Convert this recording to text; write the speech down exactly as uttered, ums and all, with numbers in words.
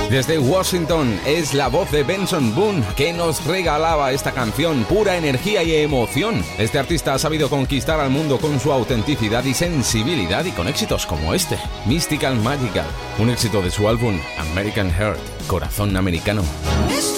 Desde Washington es la voz de Benson Boone que nos regalaba esta canción, pura energía y emoción. Este artista ha sabido conquistar al mundo con su autenticidad y sensibilidad y con éxitos como este, Mystical Magical, un éxito de su álbum American Heart, Corazón Americano.